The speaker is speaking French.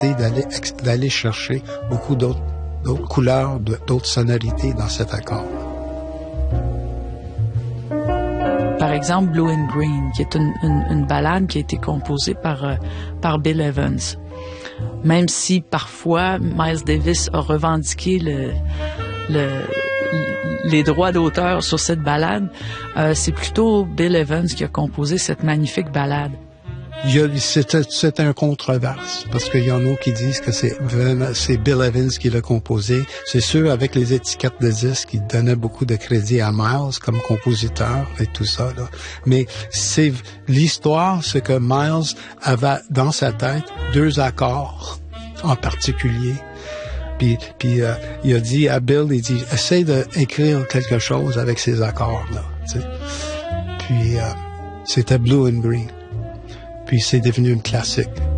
d'aller chercher beaucoup d'autres couleurs, d'autres sonorités dans cet accord. Par exemple, Blue and Green, qui est une ballade qui a été composée par Bill Evans. Même si parfois Miles Davis a revendiqué les droits d'auteur sur cette ballade, c'est plutôt Bill Evans qui a composé cette magnifique ballade. C'est un controverse, parce qu'il y en a qui disent que c'est Bill Evans qui l'a composé. C'est sûr, avec les étiquettes de disques, qui donnaient beaucoup de crédit à Miles comme compositeur et tout ça, là. Mais l'histoire, c'est que Miles avait dans sa tête 2 accords en particulier. Puis il a dit à Bill, il dit, essaye d'écrire quelque chose avec ces accords-là, tu sais. Puis c'était Blue and Green. Puis c'est devenu une classique.